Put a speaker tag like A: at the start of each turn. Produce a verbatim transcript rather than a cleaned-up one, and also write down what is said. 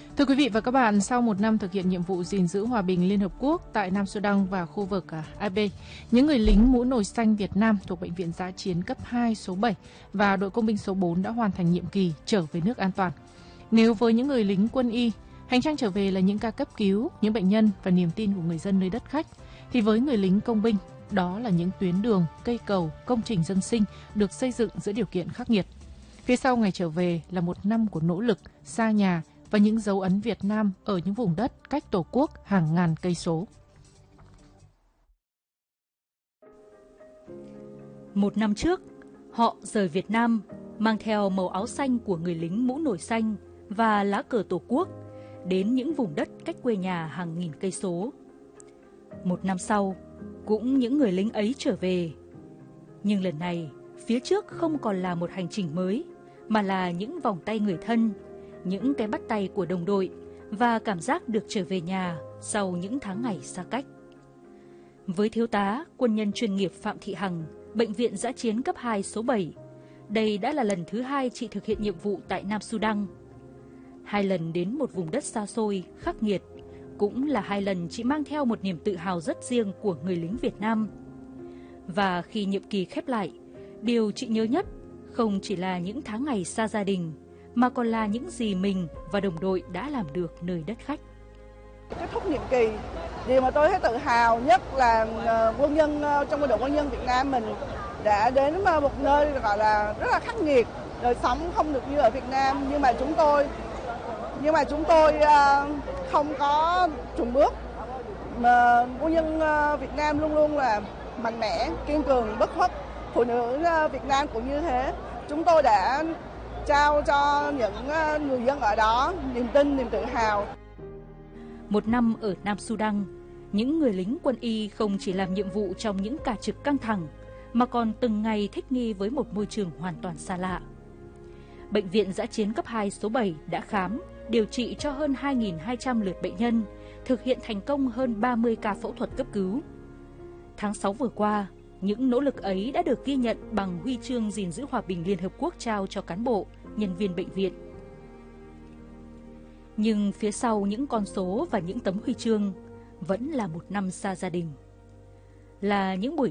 A: Thưa quý vị và các bạn, sau một năm thực hiện nhiệm vụ gìn giữ hòa bình Liên Hợp Quốc tại Nam Sudan và khu vực a bê, những người lính mũ nồi xanh Việt Nam thuộc Bệnh viện Dã chiến cấp hai số bảy và đội công binh số bốn đã hoàn thành nhiệm kỳ trở về nước an toàn. Nếu với những người lính quân y, hành trang trở về là những ca cấp cứu, những bệnh nhân và niềm tin của người dân nơi đất khách, thì với người lính công binh, đó là những tuyến đường, cây cầu, công trình dân sinh được xây dựng giữa điều kiện khắc nghiệt. Phía sau ngày trở về là một năm của nỗ lực, xa nhà và những dấu ấn Việt Nam ở những vùng đất cách Tổ quốc hàng ngàn cây số.
B: Một năm trước, họ rời Việt Nam mang theo màu áo xanh của người lính mũ nồi xanh và lá cờ Tổ quốc đến những vùng đất cách quê nhà hàng nghìn cây số. Một năm sau, cũng những người lính ấy trở về. Nhưng lần này, phía trước không còn là một hành trình mới, mà là những vòng tay người thân, những cái bắt tay của đồng đội và cảm giác được trở về nhà sau những tháng ngày xa cách. Với thiếu tá, quân nhân chuyên nghiệp Phạm Thị Hằng, Bệnh viện Dã chiến cấp hai số bảy, đây đã là lần thứ hai chị thực hiện nhiệm vụ tại Nam Sudan. Hai lần đến một vùng đất xa xôi, khắc nghiệt, cũng là hai lần chị mang theo một niềm tự hào rất riêng của người lính Việt Nam. Và khi nhiệm kỳ khép lại, điều chị nhớ nhất không chỉ là những tháng ngày xa gia đình, mà còn là những gì mình và đồng đội đã làm được nơi đất khách.
C: Kết thúc nhiệm kỳ, điều mà tôi thấy tự hào nhất là quân nhân trong quân đội quân nhân Việt Nam mình đã đến một nơi gọi là rất là khắc nghiệt, đời sống không được như ở Việt Nam, nhưng mà chúng tôi nhưng mà chúng tôi không có chùn bước. Mà quân nhân Việt Nam luôn luôn là mạnh mẽ, kiên cường, bất khuất. Phụ nữ Việt Nam cũng như thế. Chúng tôi đã trao cho những người dân ở đó niềm tin, niềm tự hào.
B: Một năm ở Nam Sudan, những người lính quân y không chỉ làm nhiệm vụ trong những ca trực căng thẳng, mà còn từng ngày thích nghi với một môi trường hoàn toàn xa lạ. Bệnh viện Dã chiến cấp hai số bảy đã khám, điều trị cho hơn hai nghìn hai trăm lượt bệnh nhân, thực hiện thành công hơn ba mươi ca phẫu thuật cấp cứu. Tháng sáu vừa qua, những nỗ lực ấy đã được ghi nhận bằng huy chương gìn giữ hòa bình Liên Hợp Quốc trao cho cán bộ, nhân viên bệnh viện. Nhưng phía sau những con số và những tấm huy chương vẫn là một năm xa gia đình. Là những buổi